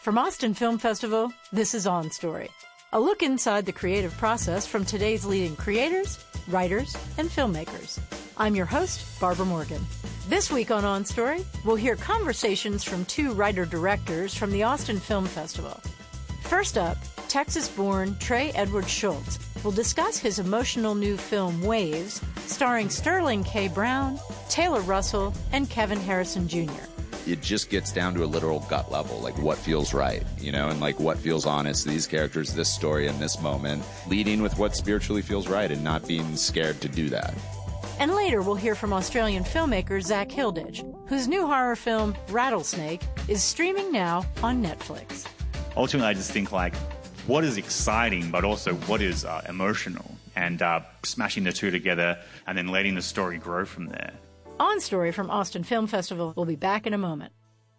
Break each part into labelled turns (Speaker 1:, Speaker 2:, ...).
Speaker 1: From Austin Film Festival, this is On Story, a look inside the creative process from today's leading creators, writers, and filmmakers. I'm your host, Barbara Morgan. This week on Story, we'll hear conversations from two writer-directors from the Austin Film Festival. First up, Texas-born Trey Edward Shults will discuss his emotional new film Waves, starring Sterling K. Brown, Taylor Russell, and Kevin Harrison Jr.
Speaker 2: It just gets down to a literal gut level, like what feels right, and like what feels honest. These characters, this story, in this moment, leading with what spiritually feels right and not being scared to do that.
Speaker 1: And later we'll hear from Australian filmmaker Zach Hilditch, whose new horror film Rattlesnake is streaming now on Netflix.
Speaker 3: Ultimately, I just think what is exciting, but also what is emotional, and smashing the two together and then letting the story grow from there.
Speaker 1: On Story from Austin Film Festival will be back in a moment.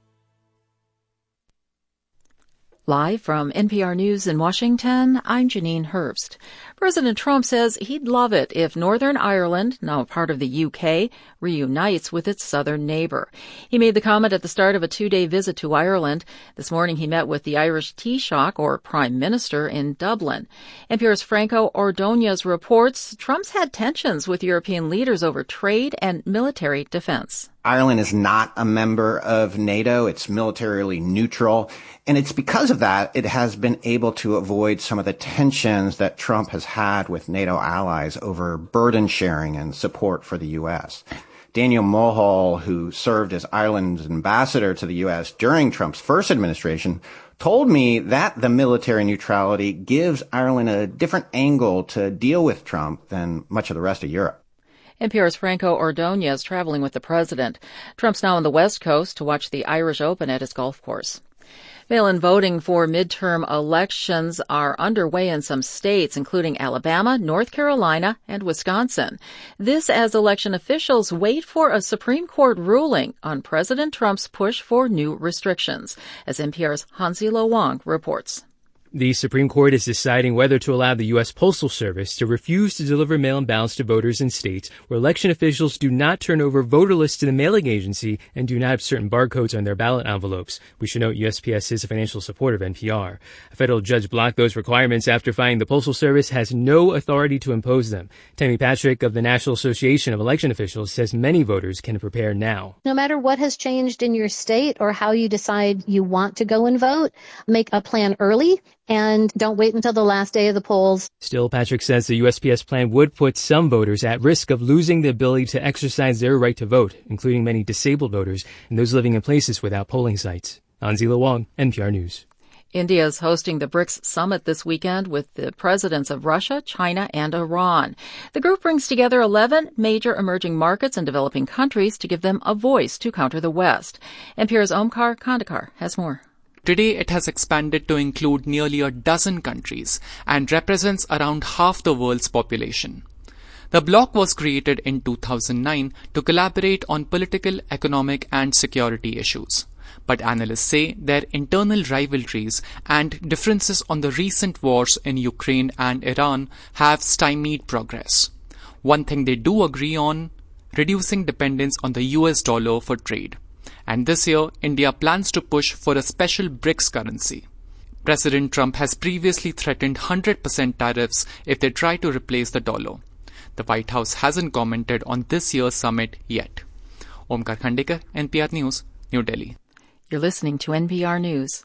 Speaker 4: Live from NPR News in Washington, I'm Janine Herbst. President Trump says he'd love it if Northern Ireland, now a part of the UK, reunites with its southern neighbor. He made the comment at the start of a two-day visit to Ireland. This morning he met with the Irish Taoiseach, or Prime Minister, in Dublin. NPR's Franco Ordonez reports Trump's had tensions with European leaders over trade and military defense.
Speaker 5: Ireland is not a member of NATO. It's militarily neutral. And it's because of that it has been able to avoid some of the tensions that Trump has had with NATO allies over burden sharing and support for the U.S. Daniel Mulhall, who served as Ireland's ambassador to the U.S. during Trump's first administration, told me that the military neutrality gives Ireland a different angle to deal with Trump than much of the rest of Europe.
Speaker 4: NPR's Franco Ordonez traveling with the president. Trump's now on the West Coast to watch the Irish Open at his golf course. Mail-in voting for midterm elections are underway in some states, including Alabama, North Carolina, and Wisconsin. This as election officials wait for a Supreme Court ruling on President Trump's push for new restrictions, as NPR's Hansi Lo Wang reports.
Speaker 6: The Supreme Court is deciding whether to allow the U.S. Postal Service to refuse to deliver mail-in ballots to voters in states where election officials do not turn over voter lists to the mailing agency and do not have certain barcodes on their ballot envelopes. We should note USPS is a financial supporter of NPR. A federal judge blocked those requirements after finding the Postal Service has no authority to impose them. Tammy Patrick of the National Association of Election Officials says many voters can prepare now.
Speaker 7: No matter what has changed in your state or how you decide you want to go and vote, make a plan early. And don't wait until the last day of the polls.
Speaker 6: Still, Patrick says the USPS plan would put some voters at risk of losing the ability to exercise their right to vote, including many disabled voters and those living in places without polling sites. Hansi Lo Wang, NPR News.
Speaker 4: India is hosting the BRICS summit this weekend with the presidents of Russia, China, and Iran. The group brings together 11 major emerging markets and developing countries to give them a voice to counter the West. NPR's Omkar Kandekar has more.
Speaker 8: Today, it has expanded to include nearly a dozen countries and represents around half the world's population. The bloc was created in 2009 to collaborate on political, economic, and security issues. But analysts say their internal rivalries and differences on the recent wars in Ukraine and Iran have stymied progress. One thing they do agree on, reducing dependence on the US dollar for trade. And this year, India plans to push for a special BRICS currency. President Trump has previously threatened 100% tariffs if they try to replace the dollar. The White House hasn't commented on this year's summit yet. Omkar Kandekar, NPR News, New Delhi.
Speaker 4: You're listening to NPR News.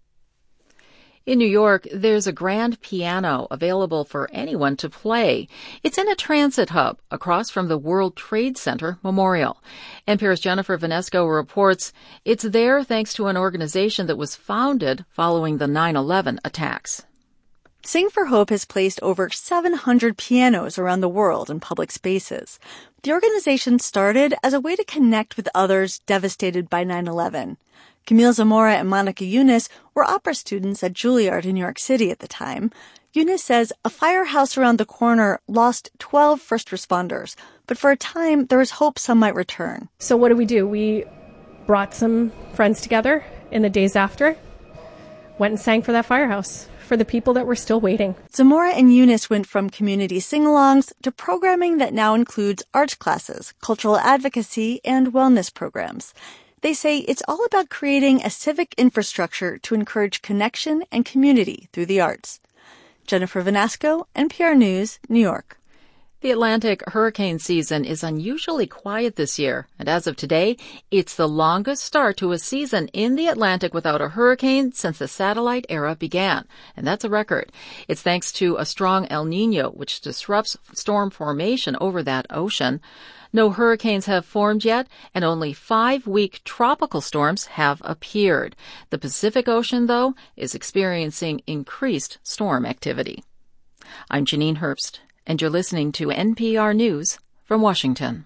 Speaker 4: In New York, there's a grand piano available for anyone to play. It's in a transit hub across from the World Trade Center Memorial. NPR's Jennifer Vanesco reports it's there thanks to an organization that was founded following the 9/11 attacks.
Speaker 9: Sing for Hope has placed over 700 pianos around the world in public spaces. The organization started as a way to connect with others devastated by 9/11. Camille Zamora and Monica Yunus were opera students at Juilliard in New York City at the time. Yunus says a firehouse around the corner lost 12 first responders, but for a time there was hope some might return.
Speaker 10: So what do? We brought some friends together in the days after, went and sang for that firehouse, for the people that were still waiting.
Speaker 9: Zamora and Yunus went from community sing-alongs to programming that now includes arts classes, cultural advocacy, and wellness programs. They say it's all about creating a civic infrastructure to encourage connection and community through the arts. Jennifer Vanasco, NPR News, New York.
Speaker 4: The Atlantic hurricane season is unusually quiet this year, and as of today, it's the longest start to a season in the Atlantic without a hurricane since the satellite era began, and that's a record. It's thanks to a strong El Niño, which disrupts storm formation over that ocean. No hurricanes have formed yet, and only 5 weak tropical storms have appeared. The Pacific Ocean, though, is experiencing increased storm activity. I'm Janine Herbst, and you're listening to NPR News from Washington.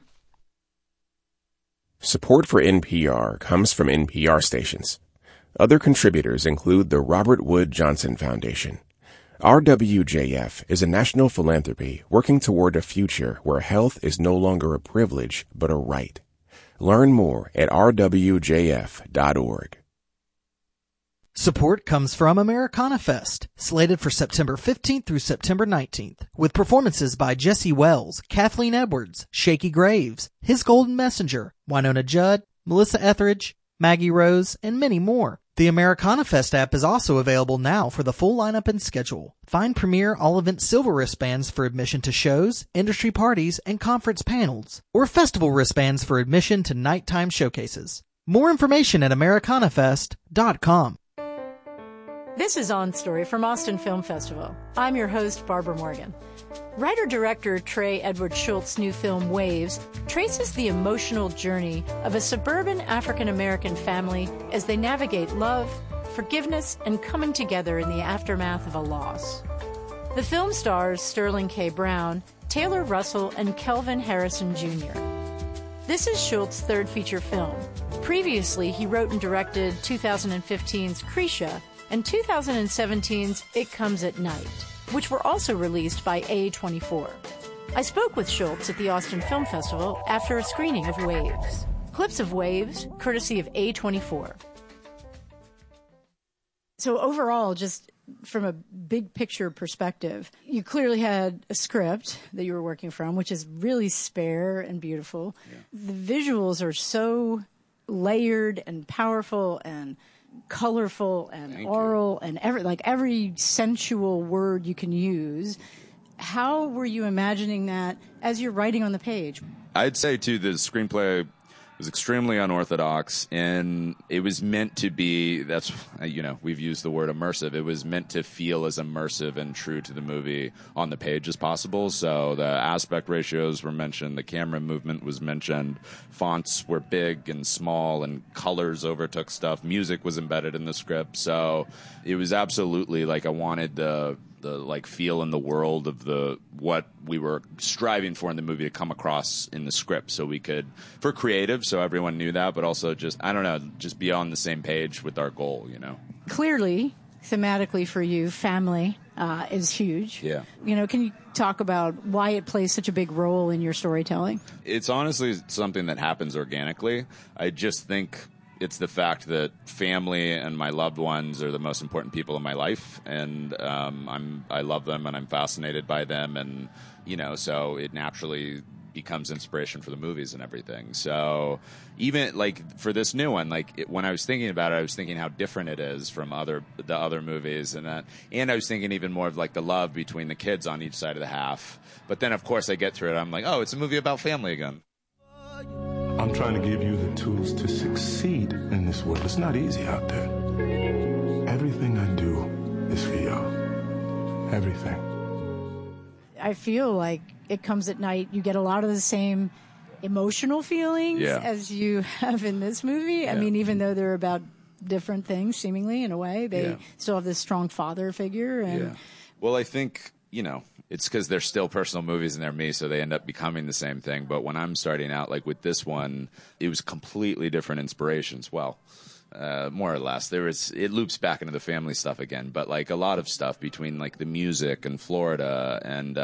Speaker 11: Support for NPR comes from NPR stations. Other contributors include the Robert Wood Johnson Foundation. RWJF is a national philanthropy working toward a future where health is no longer a privilege but a right. Learn more at rwjf.org.
Speaker 12: Support comes from Americana Fest, slated for September 15th through September 19th, with performances by Jesse Wells, Kathleen Edwards, Shakey Graves, His Golden Messenger, Winona Judd, Melissa Etheridge, Maggie Rose, and many more. The Americana Fest app is also available now for the full lineup and schedule. Find Premier All-Event Silver wristbands for admission to shows, industry parties, and conference panels, or festival wristbands for admission to nighttime showcases. More information at americanafest.com.
Speaker 1: This is On Story from Austin Film Festival. I'm your host, Barbara Morgan. Writer-director Trey Edward Schultz's new film, Waves, traces the emotional journey of a suburban African-American family as they navigate love, forgiveness, and coming together in the aftermath of a loss. The film stars Sterling K. Brown, Taylor Russell, and Kelvin Harrison Jr. This is Schultz's third feature film. Previously, he wrote and directed 2015's Krisha and 2017's It Comes at Night, which were also released by A24. I spoke with Schultz at the Austin Film Festival after a screening of Waves. Clips of Waves, courtesy of A24. So overall, just from a big picture perspective, you clearly had a script that you were working from, which is really spare and beautiful. Yeah. The visuals are so layered and powerful and colorful and oral and every sensual word you can use. How were you imagining that as you're writing on the page?
Speaker 2: I'd say, too, the screenplay was extremely unorthodox, and it was meant to be, we've used the word immersive. It was meant to feel as immersive and true to the movie on the page as possible. So the aspect ratios were mentioned, the camera movement was mentioned, fonts were big and small, and colors overtook stuff. Music was embedded in the script. So it was absolutely I wanted the feel in the world of what we were striving for in the movie to come across in the script, so we could, for creative, so everyone knew that, but also just be on the same page with our goal,
Speaker 1: Clearly, thematically for you, family is huge.
Speaker 2: Yeah.
Speaker 1: Can you talk about why it plays such a big role in your storytelling?
Speaker 2: It's honestly something that happens organically. I just think it's the fact that family and my loved ones are the most important people in my life, and I love them and I'm fascinated by them, and so it naturally becomes inspiration for the movies and everything. So even for this new one, when I was thinking about it, I was thinking how different it is from the other movies, and I was thinking even more of the love between the kids on each side of the half. But then of course I get through it, I'm like, oh, it's a movie about family again.
Speaker 13: I'm trying to give you the tools to succeed in this world. It's not easy out there. Everything I do is for y'all. Everything.
Speaker 1: I feel like It Comes at Night, you get a lot of the same emotional feelings as you have in this movie. Yeah. I mean, even though they're about different things, seemingly, in a way, they still have this strong father figure. And
Speaker 2: Well, I think, it's because they're still personal movies and they're me, so they end up becoming the same thing. But when I'm starting out, with this one, it was completely different inspirations. Well, more or less. It loops back into the family stuff again, but a lot of stuff between the music and Florida and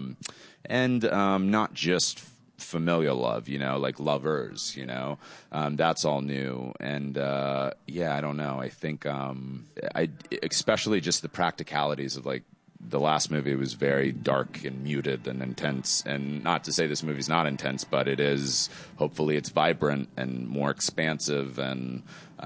Speaker 2: not just familial love, lovers, that's all new. And I don't know. I think especially just the practicalities of the last movie was very dark and muted and intense. And not to say this movie's not intense, but it is. Hopefully, it's vibrant and more expansive. And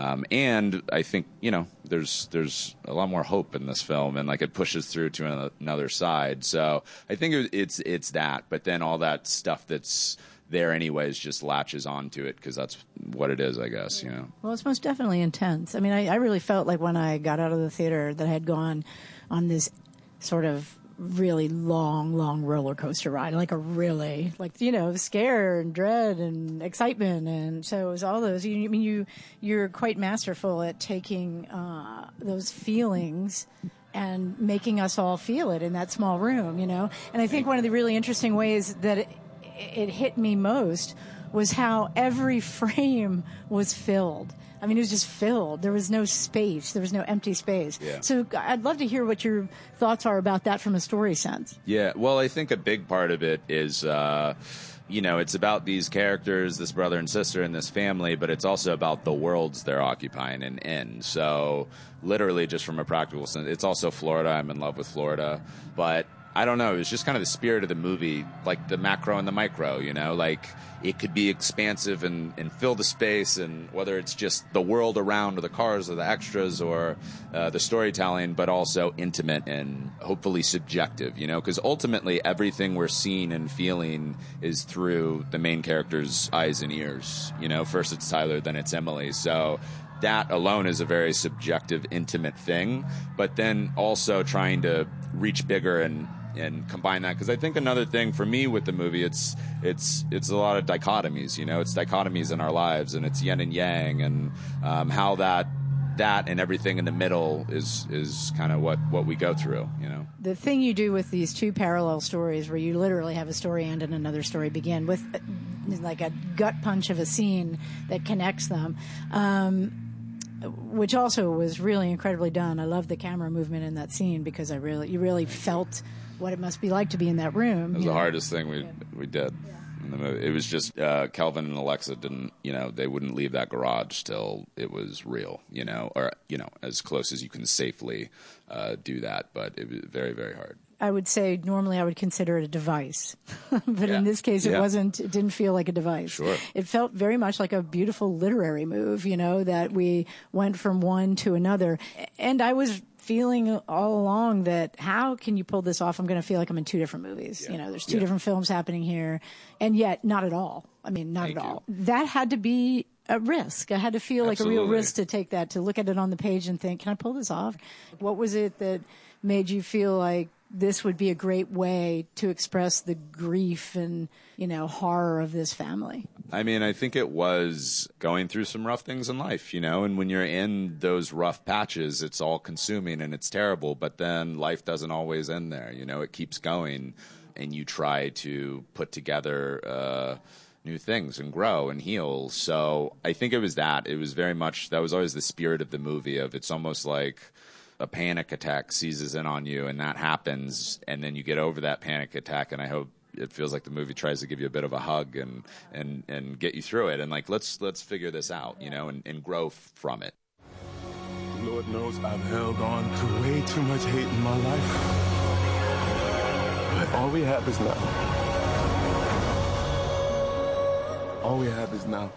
Speaker 2: I think, you know, there's a lot more hope in this film, and like it pushes through to another side. So I think it's that. But then all that stuff that's there anyways just latches onto it because that's what it is, I guess, you know.
Speaker 1: Well, it's most definitely intense. I mean, I really felt like when I got out of the theater that I had gone on this sort of really long roller coaster ride, like a really, like, you know, scare and dread and excitement. And so it was all those, you're quite masterful at taking those feelings and making us all feel it in that small room, you know. And I think one of the really interesting ways that it hit me most was how every frame was filled. I mean, it was just filled. There was no space. There was no empty space.
Speaker 2: Yeah.
Speaker 1: So I'd love to hear what your thoughts are about that from a story sense.
Speaker 2: Yeah, well, I think a big part of it is, you know, it's about these characters, this brother and sister and this family, but it's also about the worlds they're occupying and in. So literally, just from a practical sense, it's also Florida. I'm in love with Florida. But I don't know. It was just kind of the spirit of the movie, like the macro and the micro, you know, like it could be expansive and fill the space, and whether it's just the world around or the cars or the extras or the storytelling, but also intimate and hopefully subjective, you know, because ultimately everything we're seeing and feeling is through the main character's eyes and ears. You know, first it's Tyler, then it's Emily. So that alone is a very subjective, intimate thing, but then also trying to reach bigger and combine that, because I think another thing for me with the movie, it's a lot of dichotomies, you know, it's dichotomies in our lives, and it's yin and yang, and how that and everything in the middle is kind of what we go through, you know.
Speaker 1: The thing you do with these two parallel stories, where you literally have a story end and another story begin with like a gut punch of a scene that connects them, which also was really incredibly done. I love the camera movement in that scene because you really felt what it must be like to be in that room.
Speaker 2: It was the hardest thing we did in the movie. It was just Kelvin and Alexa didn't, you know, they wouldn't leave that garage till it was real, you know, or, you know, as close as you can safely do that. But it was very, very hard.
Speaker 1: I would say normally I would consider it a device, but in this case it didn't feel like a device.
Speaker 2: Sure.
Speaker 1: It felt very much like a beautiful literary move, you know, that we went from one to another. And I was feeling all along that how can you pull this off? I'm going to feel like I'm in two different movies. Yeah. You know, there's two different films happening here, and yet not at all. I mean, not at all. That had to be a risk. I had to feel like a real risk to take that, to look at it on the page and think, can I pull this off? What was it that made you feel like this would be a great way to express the grief and, you know, horror of this family?
Speaker 2: I mean, I think it was going through some rough things in life, you know, and when you're in those rough patches, it's all consuming and it's terrible, but then life doesn't always end there, you know, it keeps going, and you try to put together new things and grow and heal. So I think it was that. It was very much, that was always the spirit of the movie, of it's almost like a panic attack seizes in on you, and that happens, and then you get over that panic attack, and I hope it feels like the movie tries to give you a bit of a hug and get you through it, and like let's figure this out, you know, and grow from it.
Speaker 13: Lord knows I've held on to way too much hate in my life, but all we have is now. All we have is now.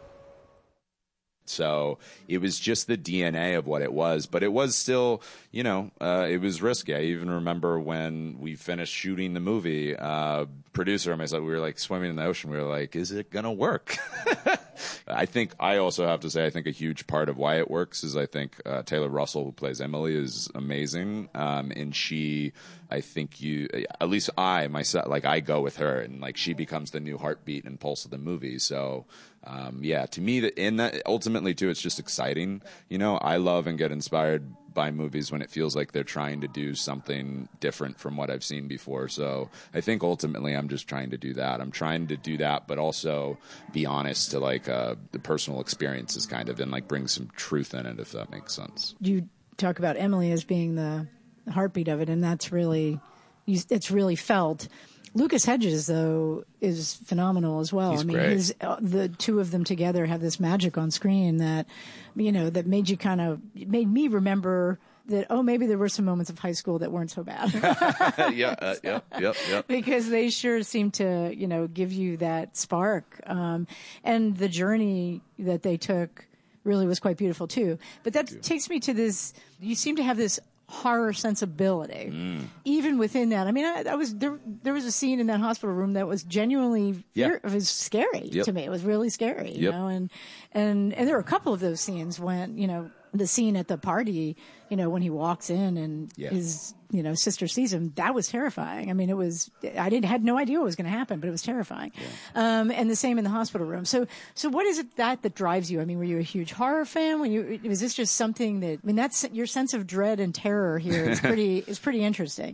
Speaker 2: So it was just the DNA of what it was, but it was still, you know, it was risky. I even remember when we finished shooting the movie, producer and myself, we were like swimming in the ocean. We were like, is it going to work? I also have to say, I think a huge part of why it works is I think Taylor Russell, who plays Emily, is amazing. And she, I think at least I go with her, and like she becomes the new heartbeat and pulse of the movie. So, to me, ultimately too, it's just exciting. You know, I love and get inspired by movies when it feels like they're trying to do something different from what I've seen before. So I think ultimately I'm just trying to do that. I'm trying to do that, but also be honest to like the personal experiences kind of, and like bring some truth in it, if that makes sense.
Speaker 1: You talk about Emily as being the heartbeat of it, and it's really felt. Lucas Hedges, though, is phenomenal as well.
Speaker 2: He's great.
Speaker 1: The two of them together have this magic on screen that, you know, that made me remember that, oh, maybe there were some moments of high school that weren't so bad.
Speaker 2: Yep.
Speaker 1: Because they sure seem to, give you that spark. And the journey that they took really was quite beautiful too. But that takes me to this, you seem to have this horror sensibility. Even within that, I mean, there was a scene in that hospital room that was genuinely it was scary to me. It was really scary, and there were a couple of those scenes when, the scene at the party, when he walks in and his, sister sees him, that was terrifying. I mean, had no idea what was going to happen, but it was terrifying. And the same in the hospital room. So what is it that drives you? I mean, were you a huge horror fan? Was this just something that's your sense of dread and terror here is pretty interesting.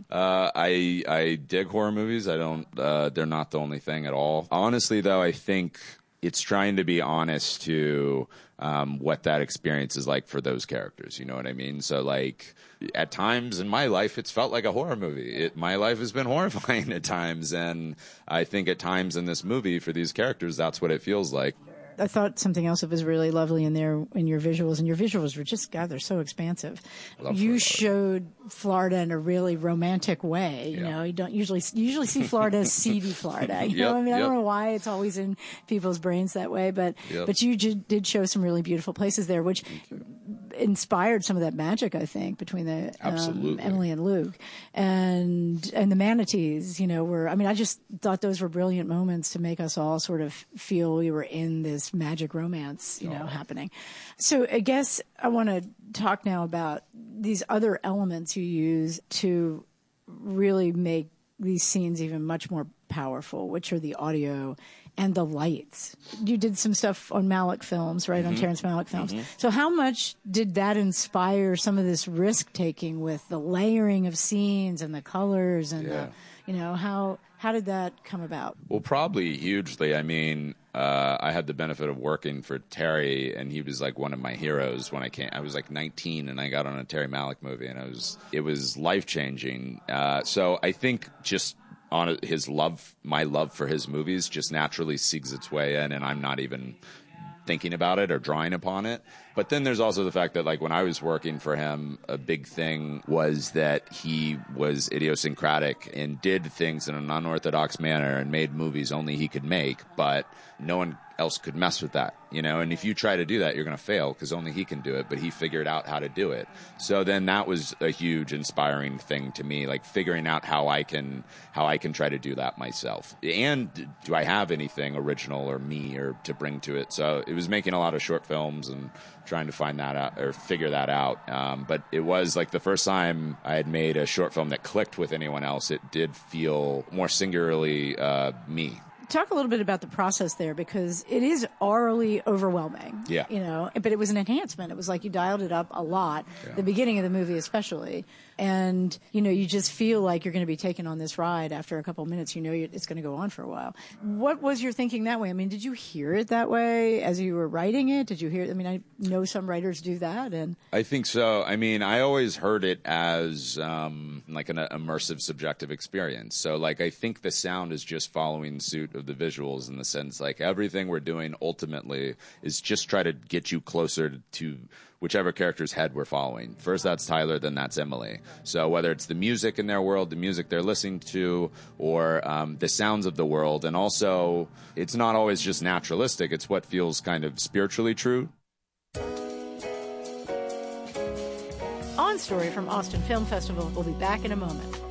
Speaker 2: I dig horror movies. I don't, they're not the only thing at all. Honestly, though, I think it's trying to be honest to what that experience is like for those characters. You know what I mean? So, like, at times in my life, it's felt like a horror movie. My life has been horrifying at times, and I think at times in this movie, for these characters, that's what it feels like.
Speaker 1: I thought something else that was really lovely in there in your visuals, and your visuals were just, God, they're so expansive. You showed Florida in a really romantic way. You know, you don't usually see Florida as seedy Florida. I don't know why it's always in people's brains that way, but you did show some really beautiful places there, which inspired some of that magic, I think, between the Emily and Luke and the manatees. I just thought those were brilliant moments to make us all sort of feel we were in this magic romance, happening. So I guess I want to talk now about these other elements you use to really make these scenes even much more powerful, which are the audio and the lights. You did some stuff on Malick Films, right? On Terrence Malick Films. So how much did that inspire some of this risk taking with the layering of scenes and the colors and how did that come about?
Speaker 2: Well, probably hugely. I mean, I had the benefit of working for Terry, and he was like one of my heroes when I came. I was like 19, and I got on a Terry Malick movie, and it was life changing. So I think just on my love for his movies just naturally seeks its way in, and I'm not even thinking about it or drawing upon it. But then there's also the fact that, like, when I was working for him, a big thing was that he was idiosyncratic and did things in an unorthodox manner and made movies only he could make, but no one else could mess with that, and if you try to do that, you're going to fail because only he can do it, but he figured out how to do it. So then that was a huge inspiring thing to me, like figuring out how I can try to do that myself. And do I have anything original or me or to bring to it? So it was making a lot of short films and trying to find that out or figure that out. But it was like the first time I had made a short film that clicked with anyone else, it did feel more singularly me.
Speaker 1: Talk a little bit about the process there, because it is orally overwhelming. But it was an enhancement. It was like you dialed it up a lot, the beginning of the movie especially. And, you just feel like you're going to be taken on this ride after a couple of minutes. It's going to go on for a while. What was your thinking that way? I mean, did you hear it that way as you were writing it? Did you hear it? I mean, I know some writers do that. And
Speaker 2: I think so. I mean, I always heard it as like an immersive, subjective experience. So, like, I think the sound is just following suit of the visuals in the sense, like, everything we're doing ultimately is just try to get you closer to whichever character's head we're following. First that's Tyler, then that's Emily. So whether it's the music in their world, the music they're listening to, or the sounds of the world, and also it's not always just naturalistic, it's what feels kind of spiritually true.
Speaker 1: On Story from Austin Film Festival. We'll be back in a moment.